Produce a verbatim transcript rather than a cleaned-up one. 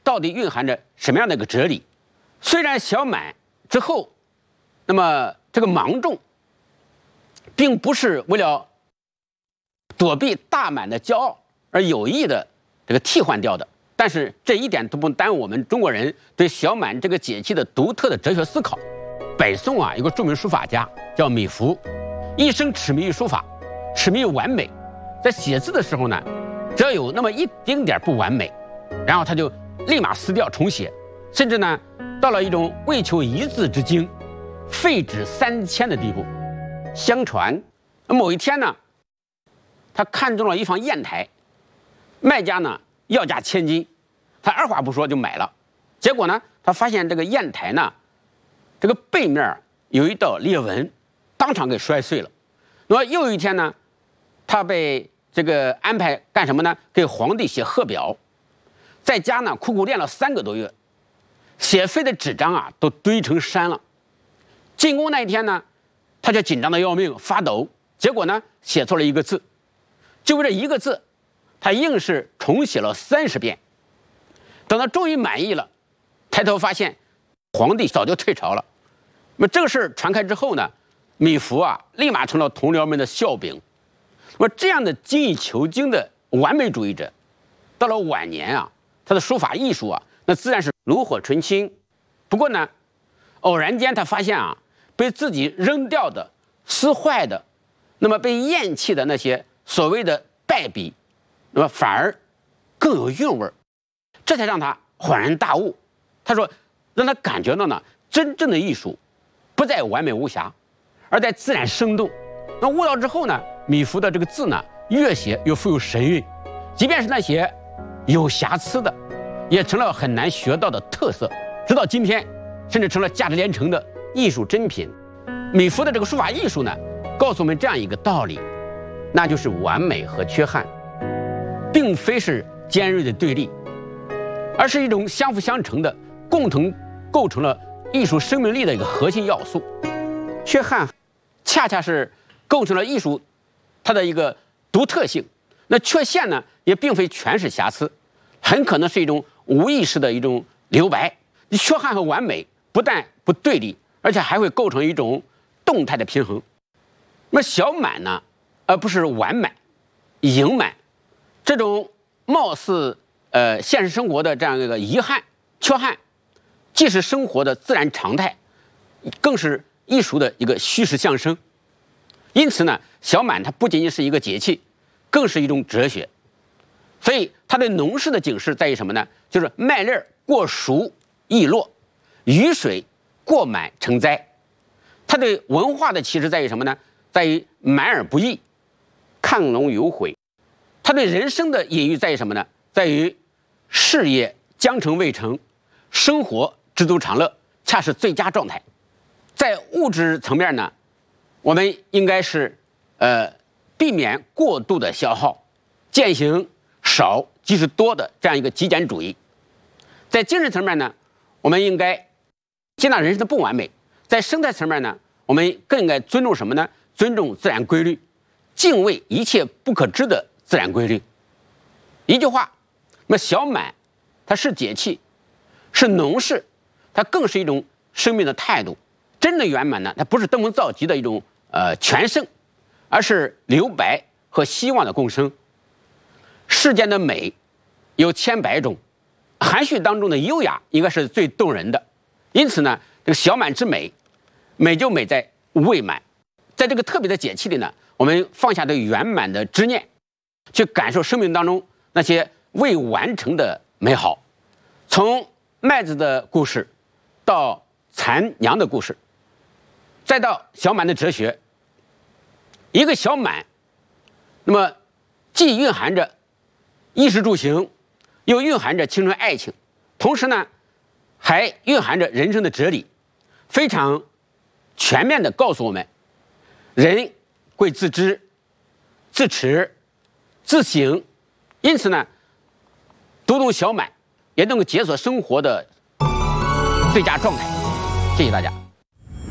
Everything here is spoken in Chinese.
到底蕴含着什么样的一个哲理？虽然小满之后，那么这个芒种，并不是为了躲避大满的骄傲而有意的这个替换掉的，但是这一点都不耽误我们中国人对小满这个节气的独特的哲学思考。北宋啊，有个著名书法家叫米芾，一生痴迷于书法，痴迷于完美。在写字的时候呢，只要有那么一丁点不完美，然后他就立马撕掉重写，甚至呢，到了一种为求一字之精，废纸三千的地步。相传，某一天呢，他看中了一方砚台，卖家呢要价千金，他二话不说就买了。结果呢，他发现这个砚台呢，这个背面有一道裂纹，当场给摔碎了。那么又一天呢，他被这个安排干什么呢？给皇帝写贺表，在家呢苦苦练了三个多月，写废的纸张啊都堆成山了。进宫那一天呢，他就紧张的要命，发抖。结果呢，写错了一个字，就为这一个字，他硬是重写了三十遍。等他终于满意了，抬头发现皇帝早就退朝了。那么这个事儿传开之后呢，米芾啊立马成了同僚们的笑柄。那么这样的精益求精的完美主义者，到了晚年啊，他的书法艺术啊，那自然是炉火纯青。不过呢，偶然间他发现啊，被自己扔掉的、撕坏的，那么被厌弃的那些所谓的败笔，那么反而更有韵味儿。这才让他恍然大悟。他说，让他感觉到呢，真正的艺术不在完美无瑕，而在自然生动。那悟到之后呢，米芾的这个字呢，越写越富有神韵，即便是那些有瑕疵的，也成了很难学到的特色。直到今天，甚至成了价值连城的艺术珍品。米芾的这个书法艺术呢，告诉我们这样一个道理，那就是完美和缺憾，并非是尖锐的对立，而是一种相辅相成的，共同构成了艺术生命力的一个核心要素。缺憾恰恰是构成了艺术它的一个独特性。那缺陷呢，也并非全是瑕疵，很可能是一种无意识的一种留白。缺憾和完美不但不对立，而且还会构成一种动态的平衡。那么小满呢，而不是完满、盈满，这种貌似呃现实生活的这样一个遗憾、缺憾，既是生活的自然常态，更是艺术的一个虚实相生。因此呢，小满它不仅仅是一个节气，更是一种哲学。所以它对农事的警示在于什么呢？就是麦粒过熟易落，雨水过满成灾。它对文化的启示在于什么呢？在于满而不溢，亢龙有悔。它对人生的隐喻在于什么呢？在于事业将成未成，生活知足常乐，恰是最佳状态。在物质层面呢，我们应该是呃避免过度的消耗，践行少即是多的这样一个极简主义。在精神层面呢，我们应该接纳人生的不完美。在生态层面呢，我们更应该尊重什么呢？尊重自然规律，敬畏一切不可知的自然规律。一句话，那么小满它是节气，是农事，它更是一种生命的态度。真的圆满呢，它不是登峰造极的一种呃全胜，而是留白和希望的共生。世间的美有千百种，含蓄当中的优雅应该是最动人的。因此呢，这个小满之美，美就美在未满。在这个特别的节气里呢，我们放下对圆满的执念，去感受生命当中那些未完成的美好。从麦子的故事，到蚕娘的故事，再到小满的哲学。一个小满，那么既蕴含着衣食住行，又蕴含着青春爱情，同时呢，还蕴含着人生的哲理，非常全面地告诉我们，人贵自知、自持、自省。因此呢，读懂小满也能够解锁生活的最佳状态。谢谢大家。